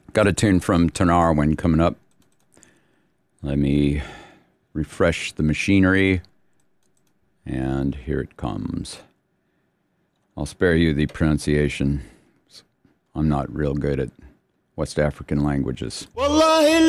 Got a tune from Tonarwin coming up. Let me refresh the machinery. And here it comes. I'll spare you the pronunciation. I'm not real good at West African languages. Wallahi